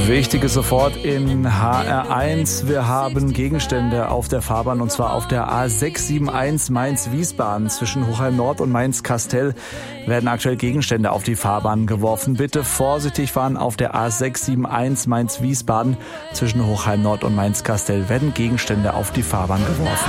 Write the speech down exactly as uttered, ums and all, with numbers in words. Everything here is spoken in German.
Wichtiges sofort in H R eins. Wir haben Gegenstände auf der Fahrbahn und zwar auf der A sechs sieben eins Mainz-Wiesbaden. Zwischen Hochheim Nord und Mainz-Kastel werden aktuell Gegenstände auf die Fahrbahn geworfen. Bitte vorsichtig fahren auf der A sechs sieben eins Mainz-Wiesbaden. Zwischen Hochheim Nord und Mainz-Kastel werden Gegenstände auf die Fahrbahn geworfen.